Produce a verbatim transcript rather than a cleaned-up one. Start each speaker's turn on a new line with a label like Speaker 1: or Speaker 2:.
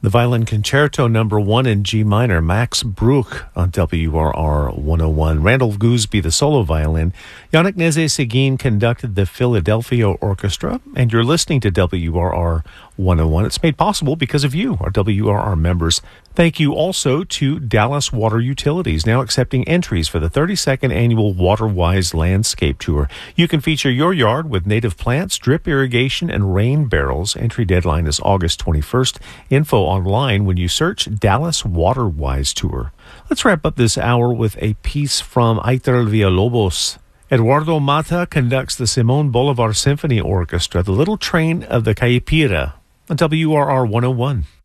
Speaker 1: The Violin Concerto Number One in G minor, Max Bruch on W R R one oh one. Randall Gooseby, the solo violin. Yannick Nézet-Séguin conducted the Philadelphia Orchestra, and you're listening to W R R one oh one. It's made possible because of you, our W R R members. Thank you also to Dallas Water Utilities, now accepting entries for the thirty-second annual WaterWise Landscape Tour. You can feature your yard with native plants, drip irrigation, and rain barrels. Entry deadline is August twenty-first. Info online when you search Dallas WaterWise Tour. Let's wrap up this hour with a piece from Aitor Villalobos. Eduardo Mata conducts the Simón Bolívar Symphony Orchestra, The Little Train of the Caipira, on W R R one oh one.